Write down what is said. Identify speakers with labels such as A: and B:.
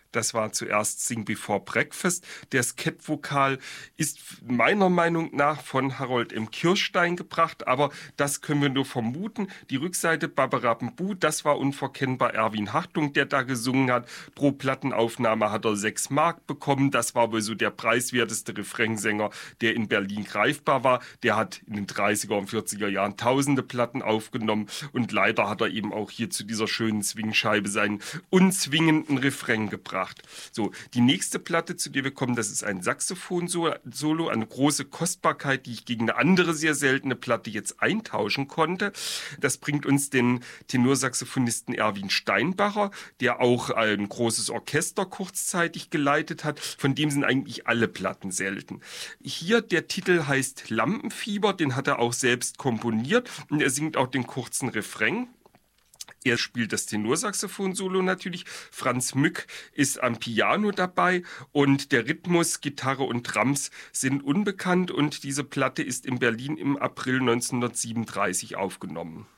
A: Das war zuerst Sing Before Breakfast. Der Sket-Vokal ist meiner Meinung nach von Harold M. Kirstein gebracht, aber das können wir nur vermuten. Die Rückseite Baberabenbu, das war unverkennbar Erwin Hartung, der da gesungen hat. Pro Plattenaufnahme hat er 6 Mark bekommen. Das war wohl so der preiswerteste Refrainsänger, der in Berlin greifbar war. Der hat in den 30er und 40er Jahren tausende Platten aufgenommen und leider hat er eben auch hier zu dieser schönen Swingscheibe seinen unzwingenden Refrain gebracht. So, die nächste Platte, zu der wir kommen, das ist ein Saxophon-Solo, eine große Kostbarkeit, die ich gegen eine andere sehr seltene Platte jetzt eintauschen konnte. Das bringt uns den Tenorsaxophonisten Erwin Steinbacher, der auch ein großes Orchester kurzzeitig geleitet hat. Von dem sind eigentlich alle Platten selten. Hier, der Titel heißt Lampenfieber, den hat er auch selbst komponiert und er singt auch den kurzen Refrain. Er spielt das Tenorsaxophon-Solo natürlich. Franz Mück ist am Piano dabei und der Rhythmus, Gitarre und Drums sind unbekannt und diese Platte ist in Berlin im April 1937 aufgenommen.